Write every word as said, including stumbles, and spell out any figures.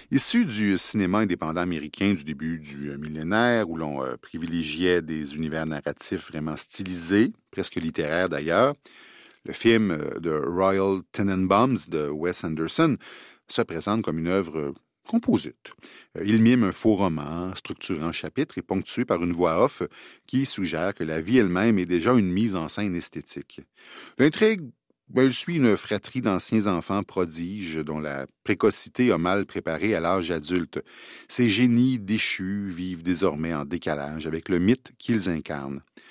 Issu du cinéma indépendant américain du début du euh, millénaire, où l'on euh, privilégiait des univers narratifs vraiment stylisés, presque littéraires d'ailleurs, le film euh, de Royal Tenenbaums de Wes Anderson se présente comme une œuvre euh, composite. Euh, Il mime un faux roman, structuré en chapitres et ponctué par une voix off qui suggère que la vie elle-même est déjà une mise en scène esthétique. L'intrigue, ben, elle suit une fratrie d'anciens enfants prodiges dont la précocité a mal préparé à l'âge adulte. Ces génies déchus vivent désormais en décalage avec le mythe qu'ils incarnent.